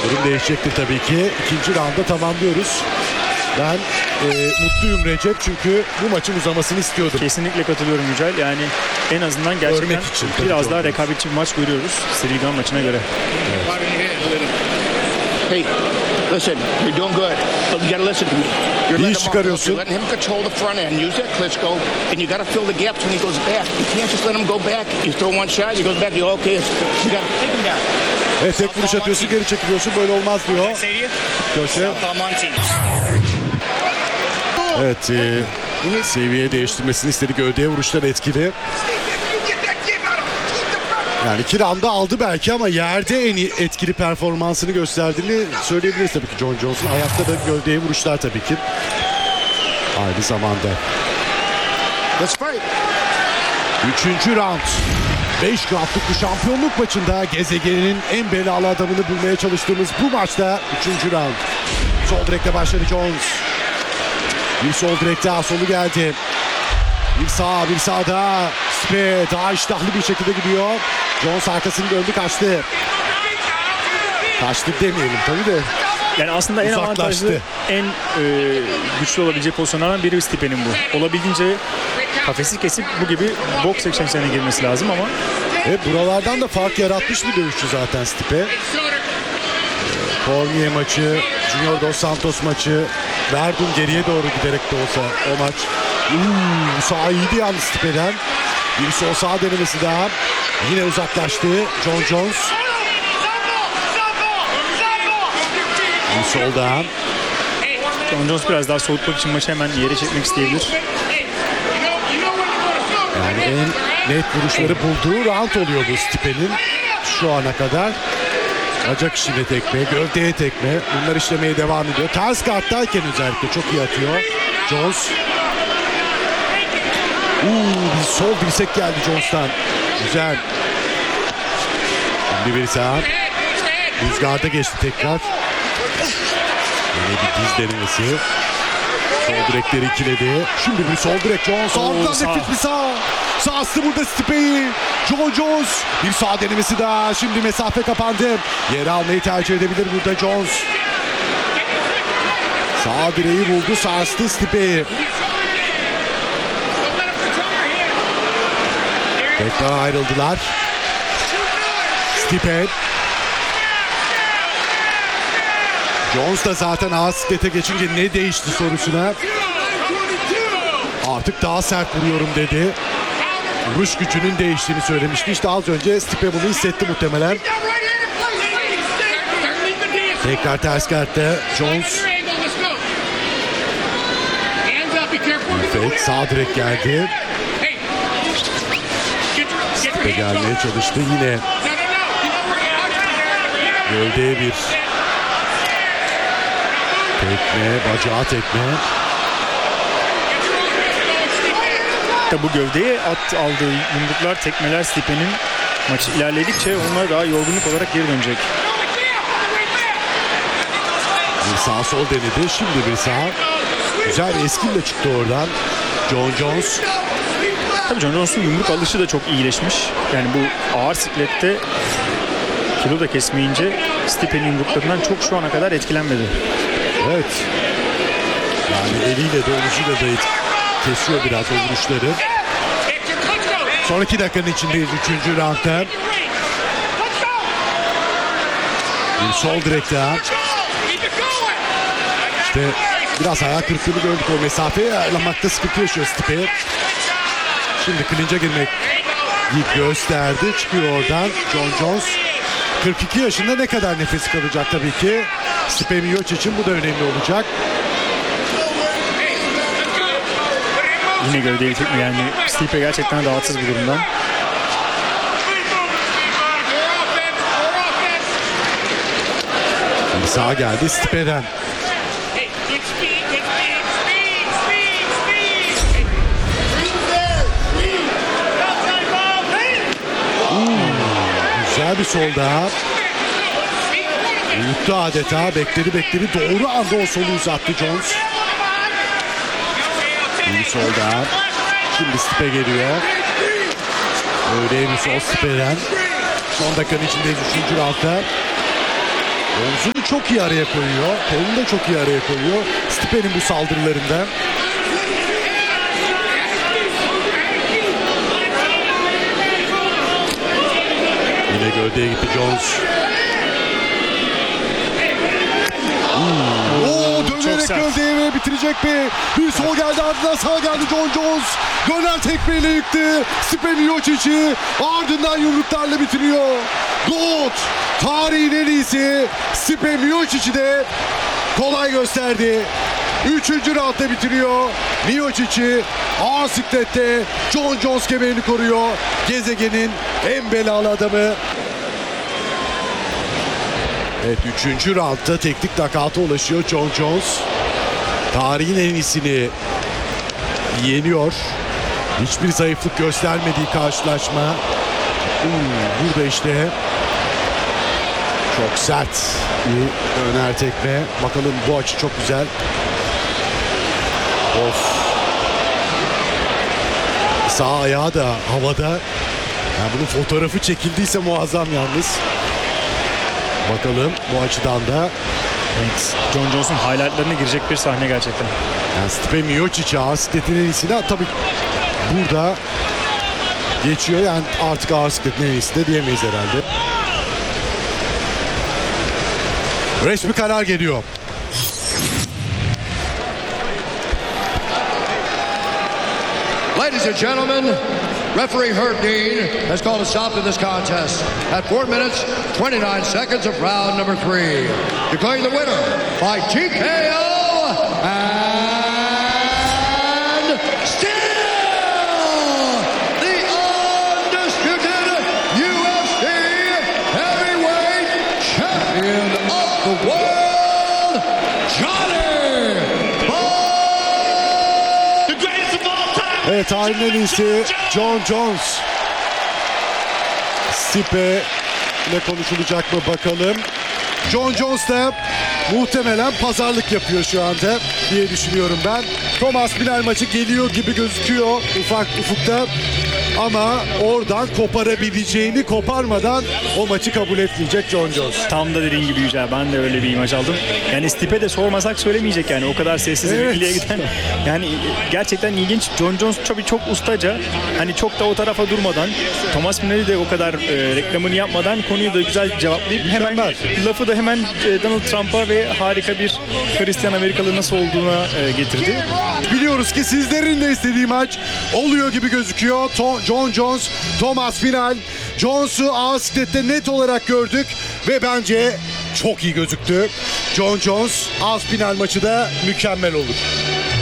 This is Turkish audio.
Durum değişecektir tabii ki. İkinci rounda tamamlıyoruz. Ben mutluyum Recep çünkü bu maçın uzamasını istiyordum. Kesinlikle katılıyorum Yücel. Yani en azından gerçekten Örnek için, biraz daha rekabetçi bir maç görüyoruz Srigan maçına göre. Hey, listen, you're doing good, but you gotta listen to me. You're İyi letting iş him off. çıkarıyorsun. You're letting him control the front end. Use that Klitschko, and you gotta fill the gaps when he goes back. You can't just let him go back. You throw one shot, he goes back. You okay? You gotta take him down. Evet, tek vuruş atıyorsun, geri çekiliyorsun. Böyle olmaz diyor. Köşe. Evet, seviye değiştirmesini istedik. Gövdeye vuruşlar etkili. Yani iki rounda aldı belki ama yerde en iyi etkili performansını gösterdiğini söyleyebiliriz tabii ki John Jones'un. Ayakta da gövdeye vuruşlar tabii ki. Aynı zamanda. Let's fight. Üçüncü round. 5 roundluk bu şampiyonluk maçında gezegenin en belalı adamını bulmaya çalıştığımız bu maçta 3. round. Sol direkte başladı Jones. Bir sol direkt daha, solu geldi. Bir sağ daha. Stipe daha iştahlı bir şekilde gidiyor. Jones arkasını döndü, kaçtı. Kaçtı demeyelim tabii de. Yani aslında en avantajlı, en güçlü olabilecek pozisyonlardan biri Stipe'nin bu. Olabildiğince kafesi kesip bu gibi boks eksenlerine girmesi lazım ama Buralardan da fark yaratmış bir dövüşçü zaten Stipe. Cormier maçı, Junior Dos Santos maçı, Verdun geriye doğru giderek de olsa o maç. Sağ iyiydi yalnız Stipe'den. Bir sol sağ denemesi daha. Yine uzaklaştı John Jones. Bir sol daha. John Jones biraz daha soğutmak için maçı hemen yere çekmek isteyebilir. Yani en net vuruşları bulduğu round oluyor bu Stipe'nin şu ana kadar. Bacak içine tekme, gövdeye tekme. Bunlar işlemeye devam ediyor. Ters karttayken özellikle çok iyi atıyor Jones. Bir sol dirsek geldi Jones'tan. Güzel. Şimdi bir sağ. Rüzgarda geçti tekrar. Yine bir diz denemesi. Sol direkleri ikiledi. Şimdi bir sol direk Jones. Ağırdan nefis bir sağ. Sağ burada Stipe'yi. John Jones. Bir sağ denemesi daha. Şimdi mesafe kapandı. Yere almayı tercih edebilir burada Jones. Sağ direği buldu. Sarstı Stipe'yi. Tekrar ayrıldılar. Stipe. Jones da zaten ağır siklete geçince ne değişti sorusuna artık daha sert vuruyorum dedi. Vuruş gücünün değiştiğini söylemişti. İşte az önce Stipe bunu hissetti muhtemelen. Tekrar ters kartta Jones. Fake sağ direkt geldi. Stipe gelmeye çalıştı yine. Gövdeye bir tekme, bacağı tekme. Bu gövdeye aldığı yumruklar, tekmeler Stipe'nin maçı ilerledikçe onlar daha yorgunluk olarak geri dönecek. Bir sağ sol denedi. Şimdi bir sağ. Güzel bir eskille çıktı oradan John Jones. Tabii John Jones'un yumruk alışı da çok iyileşmiş. Yani bu ağır siklette kilo da kesmeyince Stipe'nin yumruklarından çok şu ana kadar etkilenmedi. Evet. Yani eliyle de omuzuyla da kesiyor biraz o vuruşları. Sonraki dakikanın içindeyiz 3. roundda. Bir sol direkt daha. İşte biraz hayal kırıklığını gördük, o mesafeyi ayarlamakta sıkıntı yaşıyor Stipe. Şimdi clinch'e girmek gösterdi. Çıkıyor oradan John Jones. 42 yaşında ne kadar nefes kalacak tabii ki. Stipe Miocic için bu da önemli olacak. Yine gövdeyi tekme, yani Stipe gerçekten rahatsız bir durumdan. Bir sağ geldi Stipe'den. Güzel bir sol daha. Yuttu adeta. Bekledi. Doğru anda o solu uzattı Jones. Bir sol daha. Şimdi Stipe geliyor. Öyle bir sol Stipe'den. Son dakikanın içindeyiz 3. roundda. Omzunu çok iyi araya koyuyor. Kolunu da çok iyi araya koyuyor. Stipe'nin bu saldırılarında. Yine gövdeye gitti Jones. Dönerek sert. gövdeye ve bitirecek mi? Bir sol geldi, ardından sağ geldi John Jones. Döner tekmeyle yıktı. Stipe Miocic'i ardından yumruklarla bitiriyor. Goat tarihin en iyisi Stipe Miocic'i de kolay gösterdi. 3. roundda bitiriyor. Miocic'i ağır siklette John Jones kemerini koruyor. Gezegenin en belalı adamı. Evet, 3. roundda teknik nakavta ulaşıyor John Jones. Tarihin en iyisini yeniyor. Hiçbir zayıflık göstermediği karşılaşma. Burada işte çok sert bir döner tekme. Bakalım, bu açı çok güzel. Of. Sağ ayağı da havada. Yani bunun fotoğrafı çekildiyse muazzam yalnız. Bakalım bu açıdan da. Evet, John Jones'un highlightlarına girecek bir sahne gerçekten. Yani Stipe Miocic ağır sikletin en iyisi de tabii burada geçiyor. Yani artık ağır sikletin en iyisi de diyemeyiz herhalde. Resmi karar geliyor. Ladies and gentlemen, referee Herb Dean has called a stop to this contest at 4 minutes, 29 seconds of round number 3. Declaring the winner by TKO and still the undisputed UFC heavyweight champion of the world, Johnny The greatest of all time. Evet, tarihin en iyisi John Jones. Stipe ile konuşulacak mı bakalım. John Jones da muhtemelen pazarlık yapıyor şu anda diye düşünüyorum ben. Thomas Pinal maçı geliyor gibi gözüküyor ufak ufukta. Ama oradan koparabileceğini koparmadan o maçı kabul etmeyecek John Jones. Tam da dediğin gibi Yücel, ben de öyle bir imaj aldım. Yani Stipe de sormasak söylemeyecek yani, o kadar sessiz Evet. birliğe giden. Yani gerçekten ilginç. John Jones çok ustaca, hani çok da o tarafa durmadan, Thomas Pinal'i de o kadar reklamını yapmadan konuyu da güzel cevaplayıp hemen Mükemmel. lafı da hemen Donald Trump'a ve harika bir Hristiyan Amerikalı nasıl olduğuna getirdi. Biliyoruz ki sizlerin de istediği maç oluyor gibi gözüküyor. John Jones, Thomas Pinal. Jones'u ağır siklette net olarak gördük ve bence çok iyi gözüktü. John Jones, Pinal maçı da mükemmel olur.